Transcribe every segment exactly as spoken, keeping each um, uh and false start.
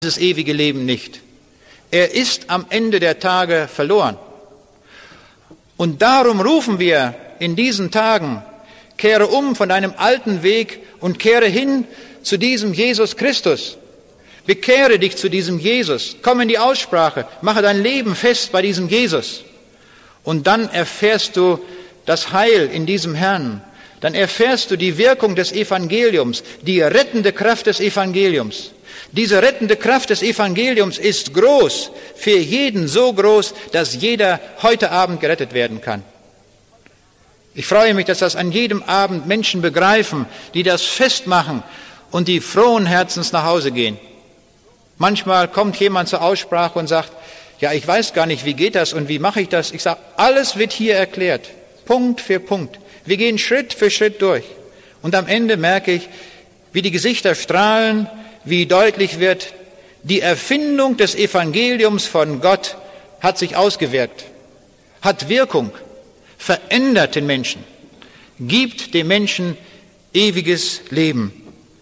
dieses ewige Leben nicht. Er ist am Ende der Tage verloren. Und darum rufen wir in diesen Tagen, kehre um von deinem alten Weg und kehre hin zu diesem Jesus Christus. Bekehre dich zu diesem Jesus. Komm in die Aussprache. Mache dein Leben fest bei diesem Jesus. Und dann erfährst du das Heil in diesem Herrn. Dann erfährst du die Wirkung des Evangeliums, die rettende Kraft des Evangeliums. Diese rettende Kraft des Evangeliums ist groß, für jeden so groß, dass jeder heute Abend gerettet werden kann. Ich freue mich, dass das an jedem Abend Menschen begreifen, die das festmachen und die frohen Herzens nach Hause gehen. Manchmal kommt jemand zur Aussprache und sagt, ja, ich weiß gar nicht, wie geht das und wie mache ich das? Ich sage, alles wird hier erklärt, Punkt für Punkt. Wir gehen Schritt für Schritt durch. Und am Ende merke ich, wie die Gesichter strahlen, wie deutlich wird, die Erfindung des Evangeliums von Gott hat sich ausgewirkt, hat Wirkung, verändert den Menschen, gibt dem Menschen ewiges Leben.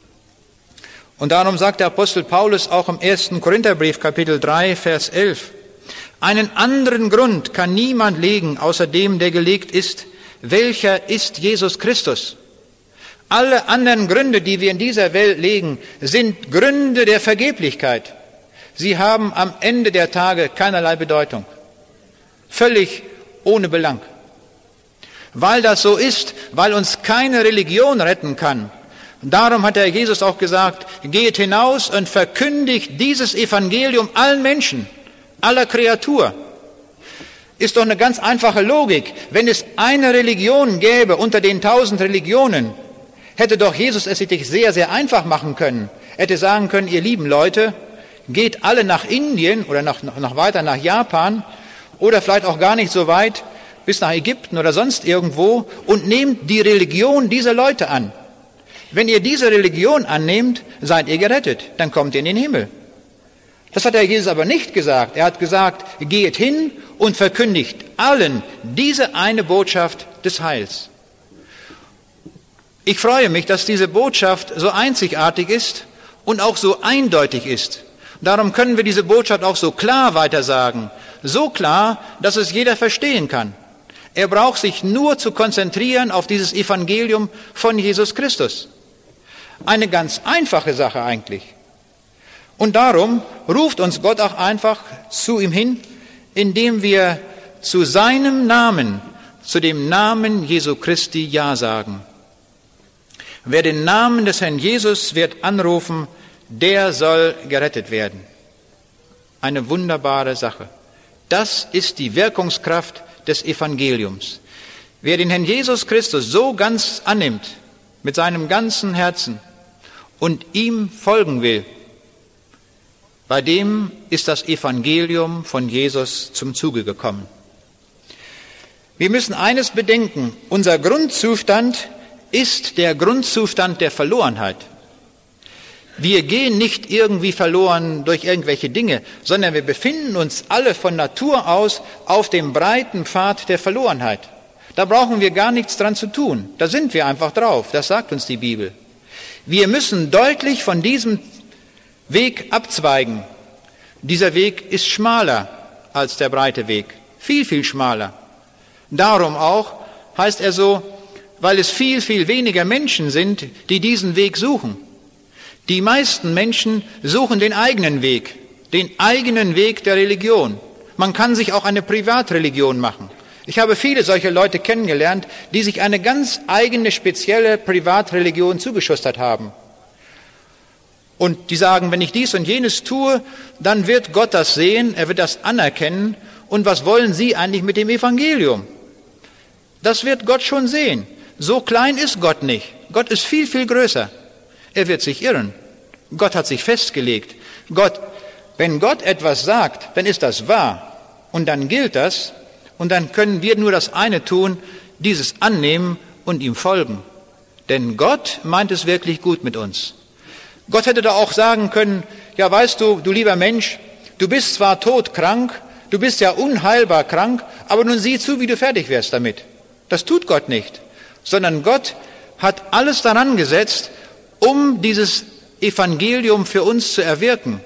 Und darum sagt der Apostel Paulus auch im ersten Korintherbrief, Kapitel drei, Vers elf, einen anderen Grund kann niemand legen, außer dem, der gelegt ist. Welcher ist Jesus Christus? Alle anderen Gründe, die wir in dieser Welt legen, sind Gründe der Vergeblichkeit. Sie haben am Ende der Tage keinerlei Bedeutung. Völlig ohne Belang. Weil das so ist, weil uns keine Religion retten kann. Darum hat der Jesus auch gesagt, geht hinaus und verkündigt dieses Evangelium allen Menschen, aller Kreatur. Ist doch eine ganz einfache Logik. Wenn es eine Religion gäbe unter den tausend Religionen, hätte doch Jesus es sich sehr, sehr einfach machen können. Er hätte sagen können, ihr lieben Leute, geht alle nach Indien oder noch, noch weiter nach Japan oder vielleicht auch gar nicht so weit bis nach Ägypten oder sonst irgendwo und nehmt die Religion dieser Leute an. Wenn ihr diese Religion annehmt, seid ihr gerettet, dann kommt ihr in den Himmel. Das hat der Jesus aber nicht gesagt. Er hat gesagt, geht hin und verkündigt allen diese eine Botschaft des Heils. Ich freue mich, dass diese Botschaft so einzigartig ist und auch so eindeutig ist. Darum können wir diese Botschaft auch so klar weitersagen. So klar, dass es jeder verstehen kann. Er braucht sich nur zu konzentrieren auf dieses Evangelium von Jesus Christus. Eine ganz einfache Sache eigentlich. Und darum ruft uns Gott auch einfach zu ihm hin, indem wir zu seinem Namen, zu dem Namen Jesu Christi Ja sagen. Wer den Namen des Herrn Jesus wird anrufen, der soll gerettet werden. Eine wunderbare Sache. Das ist die Wirkungskraft des Evangeliums. Wer den Herrn Jesus Christus so ganz annimmt, mit seinem ganzen Herzen und ihm folgen will, bei dem ist das Evangelium von Jesus zum Zuge gekommen. Wir müssen eines bedenken, unser Grundzustand ist der Grundzustand der Verlorenheit. Wir gehen nicht irgendwie verloren durch irgendwelche Dinge, sondern wir befinden uns alle von Natur aus auf dem breiten Pfad der Verlorenheit. Da brauchen wir gar nichts dran zu tun. Da sind wir einfach drauf. Das sagt uns die Bibel. Wir müssen deutlich von diesem Weg abzweigen. Dieser Weg ist schmaler als der breite Weg. Viel, viel schmaler. Darum auch heißt er so, weil es viel, viel weniger Menschen sind, die diesen Weg suchen. Die meisten Menschen suchen den eigenen Weg, den eigenen Weg der Religion. Man kann sich auch eine Privatreligion machen. Ich habe viele solche Leute kennengelernt, die sich eine ganz eigene, spezielle Privatreligion zugeschustert haben. Und die sagen, wenn ich dies und jenes tue, dann wird Gott das sehen, er wird das anerkennen. Und was wollen Sie eigentlich mit dem Evangelium? Das wird Gott schon sehen. So klein ist Gott nicht. Gott ist viel, viel größer. Er wird sich irren. Gott hat sich festgelegt. Gott, wenn Gott etwas sagt, dann ist das wahr. Und dann gilt das. Und dann können wir nur das eine tun, dieses annehmen und ihm folgen. Denn Gott meint es wirklich gut mit uns. Gott hätte da auch sagen können, ja weißt du, du lieber Mensch, du bist zwar todkrank, du bist ja unheilbar krank, aber nun sieh zu, wie du fertig wirst damit. Das tut Gott nicht. Sondern Gott hat alles daran gesetzt, um dieses Evangelium für uns zu erwirken.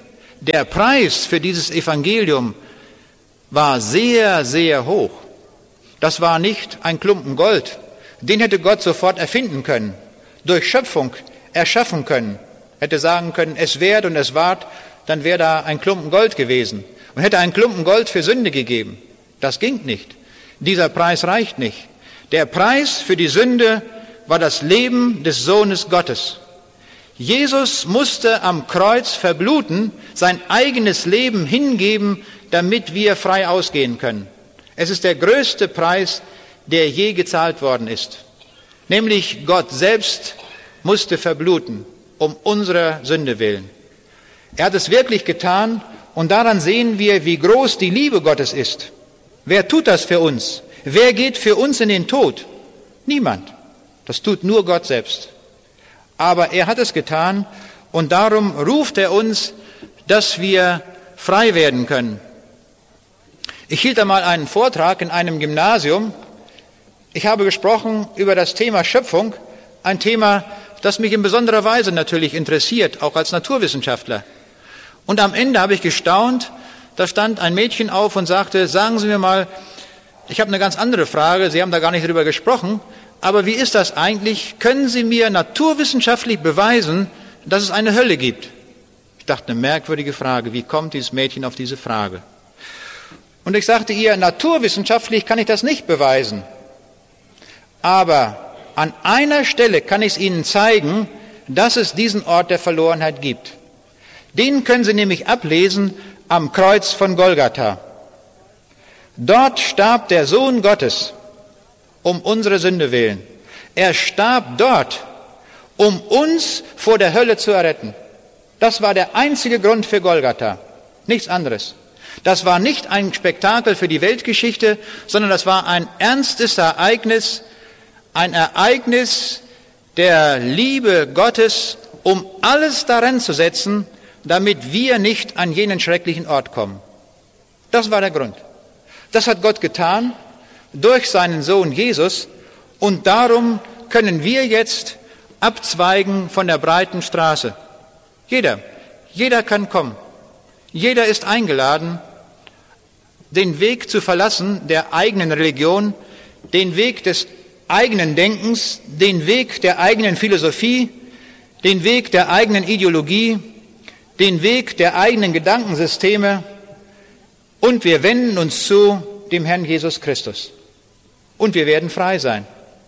der Preis für dieses Evangelium war sehr, sehr hoch. Das war nicht ein Klumpen Gold. Den hätte Gott sofort erfinden können, durch Schöpfung erschaffen können. Hätte sagen können, es währt und es ward, dann wäre da ein Klumpen Gold gewesen. Und hätte ein Klumpen Gold für Sünde gegeben. Das ging nicht. Dieser Preis reicht nicht. Der Preis für die Sünde war das Leben des Sohnes Gottes. Jesus musste am Kreuz verbluten, sein eigenes Leben hingeben, damit wir frei ausgehen können. Es ist der größte Preis, der je gezahlt worden ist. Nämlich Gott selbst musste verbluten, um unserer Sünde willen. Er hat es wirklich getan und daran sehen wir, wie groß die Liebe Gottes ist. Wer tut das für uns? Wer geht für uns in den Tod? Niemand. Das tut nur Gott selbst. Aber er hat es getan und darum ruft er uns, dass wir frei werden können. Ich hielt einmal einen Vortrag in einem Gymnasium. Ich habe gesprochen über das Thema Schöpfung, ein Thema, das mich in besonderer Weise natürlich interessiert, auch als Naturwissenschaftler. Und am Ende habe ich gestaunt, da stand ein Mädchen auf und sagte, sagen Sie mir mal, ich habe eine ganz andere Frage, Sie haben da gar nicht drüber gesprochen, aber wie ist das eigentlich? Können Sie mir naturwissenschaftlich beweisen, dass es eine Hölle gibt? Ich dachte, eine merkwürdige Frage, wie kommt dieses Mädchen auf diese Frage? Und ich sagte ihr, naturwissenschaftlich kann ich das nicht beweisen, aber an einer Stelle kann ich es Ihnen zeigen, dass es diesen Ort der Verlorenheit gibt. Den können Sie nämlich ablesen am Kreuz von Golgatha. Dort starb der Sohn Gottes um unsere Sünde willen. Er starb dort, um uns vor der Hölle zu erretten. Das war der einzige Grund für Golgatha, nichts anderes. Das war nicht ein Spektakel für die Weltgeschichte, sondern das war ein ernstes Ereignis, ein Ereignis der Liebe Gottes, um alles daran zu setzen, damit wir nicht an jenen schrecklichen Ort kommen. Das war der Grund. Das hat Gott getan durch seinen Sohn Jesus und darum können wir jetzt abzweigen von der breiten Straße. Jeder, jeder kann kommen. Jeder ist eingeladen, den Weg zu verlassen der eigenen Religion, den Weg des eigenen Denkens, den Weg der eigenen Philosophie, den Weg der eigenen Ideologie, den Weg der eigenen Gedankensysteme und wir wenden uns zu dem Herrn Jesus Christus. Und wir werden frei sein.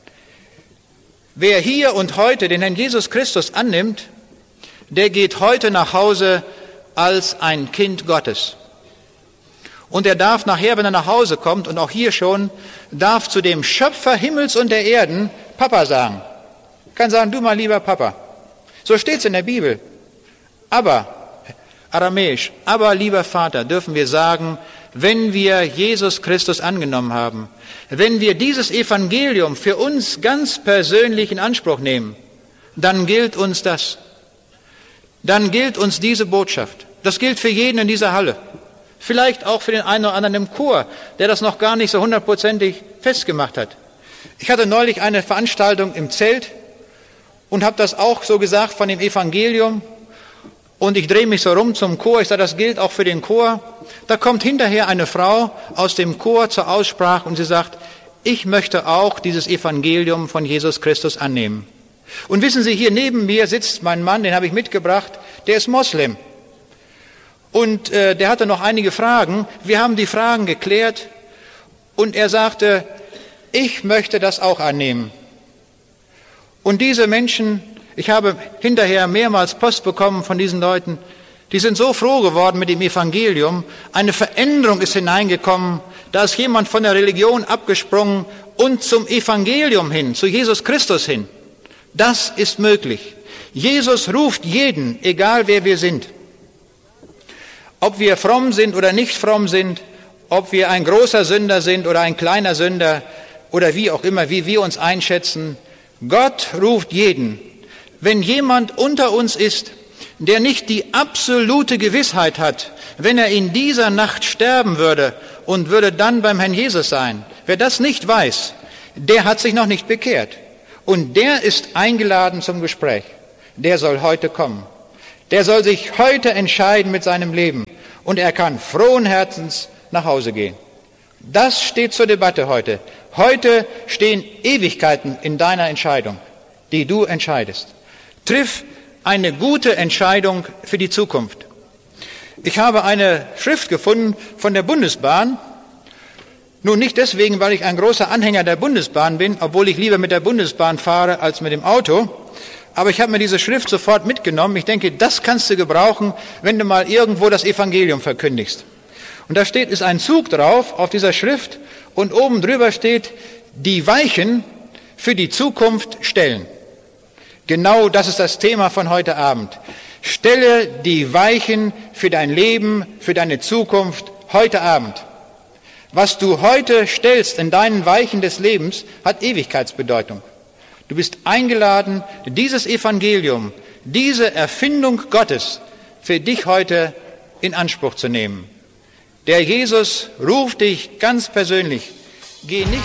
Wer hier und heute den Herrn Jesus Christus annimmt, der geht heute nach Hause als ein Kind Gottes. Und er darf nachher, wenn er nach Hause kommt, und auch hier schon, darf zu dem Schöpfer Himmels und der Erden Papa sagen. Kann sagen, du mein lieber Papa. So steht es in der Bibel. Aber, aramäisch, aber lieber Vater, dürfen wir sagen, wenn wir Jesus Christus angenommen haben, wenn wir dieses Evangelium für uns ganz persönlich in Anspruch nehmen, dann gilt uns das. Dann gilt uns diese Botschaft. Das gilt für jeden in dieser Halle. Vielleicht auch für den einen oder anderen im Chor, der das noch gar nicht so hundertprozentig festgemacht hat. Ich hatte neulich eine Veranstaltung im Zelt und habe das auch so gesagt von dem Evangelium. Und ich drehe mich so rum zum Chor, ich sage, das gilt auch für den Chor. Da kommt hinterher eine Frau aus dem Chor zur Aussprache und sie sagt, ich möchte auch dieses Evangelium von Jesus Christus annehmen. Und wissen Sie, hier neben mir sitzt mein Mann, den habe ich mitgebracht, der ist Moslem. Und äh, der hatte noch einige Fragen. Wir haben die Fragen geklärt und er sagte, ich möchte das auch annehmen. Und diese Menschen, ich habe hinterher mehrmals Post bekommen von diesen Leuten, die sind so froh geworden mit dem Evangelium. Eine Veränderung ist hineingekommen. Da ist jemand von der Religion abgesprungen und zum Evangelium hin, zu Jesus Christus hin. Das ist möglich. Jesus ruft jeden, egal wer wir sind. Ob wir fromm sind oder nicht fromm sind, ob wir ein großer Sünder sind oder ein kleiner Sünder oder wie auch immer, wie wir uns einschätzen. Gott ruft jeden. Wenn jemand unter uns ist, der nicht die absolute Gewissheit hat, wenn er in dieser Nacht sterben würde und würde dann beim Herrn Jesus sein, wer das nicht weiß, der hat sich noch nicht bekehrt. Und der ist eingeladen zum Gespräch. Der soll heute kommen. der soll sich heute entscheiden mit seinem Leben und er kann frohen Herzens nach Hause gehen. Das steht zur Debatte heute. Heute stehen Ewigkeiten in deiner Entscheidung, die du entscheidest. Triff eine gute Entscheidung für die Zukunft. Ich habe eine Schrift gefunden von der Bundesbahn. Nun nicht deswegen, weil ich ein großer Anhänger der Bundesbahn bin, obwohl ich lieber mit der Bundesbahn fahre als mit dem Auto. Aber ich habe mir diese Schrift sofort mitgenommen. Ich denke, das kannst du gebrauchen, wenn du mal irgendwo das Evangelium verkündigst. Und da steht, ist ein Zug drauf auf dieser Schrift und oben drüber steht, die Weichen für die Zukunft stellen. Genau das ist das Thema von heute Abend. Stelle die Weichen für dein Leben, für deine Zukunft heute Abend. Was du heute stellst in deinen Weichen des Lebens, hat Ewigkeitsbedeutung. Du bist eingeladen, dieses Evangelium, diese Erfindung Gottes für dich heute in Anspruch zu nehmen. Der Jesus ruft dich ganz persönlich. Geh nicht